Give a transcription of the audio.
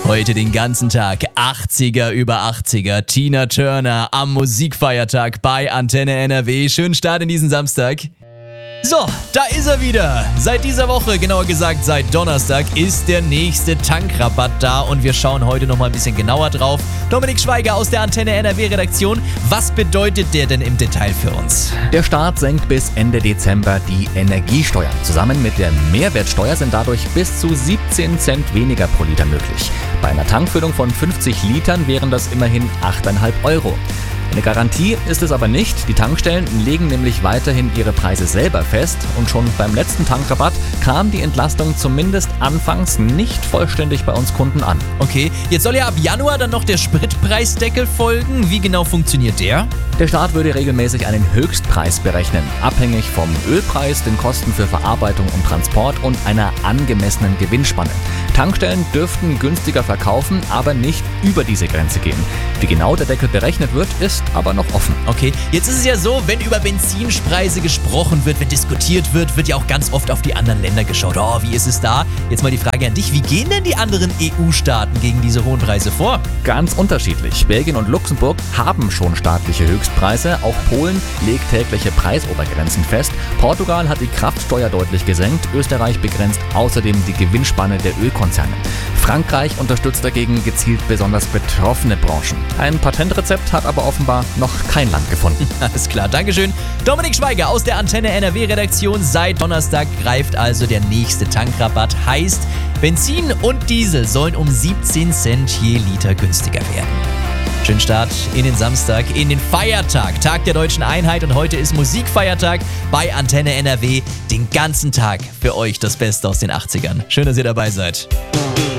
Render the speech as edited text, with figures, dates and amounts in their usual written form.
Heute den ganzen Tag 80er über 80er. Tina Turner am Musikfeiertag bei Antenne NRW. Schönen Start in diesen Samstag. So, da ist er wieder. Seit dieser Woche, genauer gesagt seit Donnerstag, ist der nächste Tankrabatt da und wir schauen heute nochmal ein bisschen genauer drauf. Dominik Schweiger aus der Antenne NRW-Redaktion. Was bedeutet der denn im Detail für uns? Der Staat senkt bis Ende Dezember die Energiesteuer. Zusammen mit der Mehrwertsteuer sind dadurch bis zu 17 Cent weniger pro Liter möglich. Bei einer Tankfüllung von 50 Litern wären das immerhin 8,5 Euro. Eine Garantie ist es aber nicht. Die Tankstellen legen nämlich weiterhin ihre Preise selber fest und schon beim letzten Tankrabatt kam die Entlastung zumindest anfangs nicht vollständig bei uns Kunden an. Okay, jetzt soll ja ab Januar dann noch der Spritpreisdeckel folgen. Wie genau funktioniert der? Der Staat würde regelmäßig einen Höchstpreis berechnen, abhängig vom Ölpreis, den Kosten für Verarbeitung und Transport und einer angemessenen Gewinnspanne. Tankstellen dürften günstiger verkaufen, aber nicht über diese Grenze gehen. Wie genau der Deckel berechnet wird, ist aber noch offen. Okay, jetzt ist es ja so, wenn über Benzinpreise gesprochen wird, wenn diskutiert wird, wird ja auch ganz oft auf die anderen Länder geschaut. Oh, wie ist es da? Jetzt mal die Frage an dich, wie gehen denn die anderen EU-Staaten gegen diese hohen Preise vor? Ganz unterschiedlich. Belgien und Luxemburg haben schon staatliche Höchstpreise. Auch Polen legt tägliche Preisobergrenzen fest. Portugal hat die Kraftsteuer deutlich gesenkt. Österreich begrenzt außerdem die Gewinnspanne der Ölkonzerne. Frankreich unterstützt dagegen gezielt besonders betroffene Branchen. Ein Patentrezept hat aber offenbar noch kein Land gefunden. Alles klar, Dankeschön. Dominik Schweiger aus der Antenne NRW-Redaktion. Seit Donnerstag greift also der nächste Tankrabatt. Heißt, Benzin und Diesel sollen um 17 Cent je Liter günstiger werden. Schönen Start in den Samstag, in den Feiertag, Tag der Deutschen Einheit, und heute ist Musikfeiertag bei Antenne NRW. Den ganzen Tag für euch das Beste aus den 80ern. Schön, dass ihr dabei seid.